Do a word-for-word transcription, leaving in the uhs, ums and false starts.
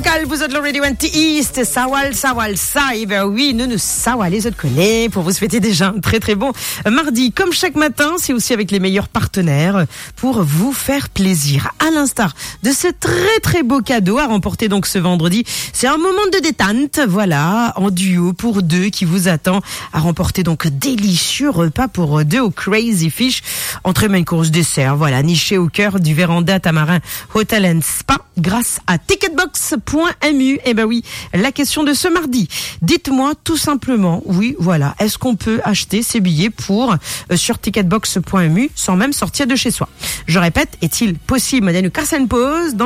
local, vous êtes le Radio vingt East, Sawal, Sawal, ça, et ben oui, nous nous Sawal, les autres connaissent, pour vous souhaiter déjà un très très bon mardi. Comme chaque matin, c'est aussi avec les meilleurs partenaires pour vous faire plaisir. À l'instar de ce très très beau cadeau à remporter donc ce vendredi. C'est un moment de détente, voilà, en duo pour deux qui vous attend à remporter donc délicieux repas pour deux au Crazy Fish. Entrée, main, course, dessert, voilà, niché au cœur du Véranda Tamarin Hotel and Spa grâce à ticketbox point m u. Eh ben oui, la question de ce mardi. Dites-moi tout simplement, oui, voilà, est-ce qu'on peut acheter ces billets pour euh, sur ticketbox point m u sans même sortir de chez soi? Je répète, est-il possible, Madame Carson Pose, dans